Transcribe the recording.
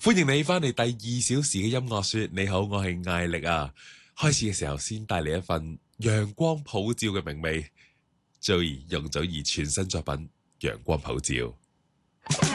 歡迎你翻嚟第2小時嘅音樂說。你好，我係艾力啊。開始嘅時候先帶嚟一份陽光普照嘅明媚，Joey 容祖兒全新作品《陽光普照》。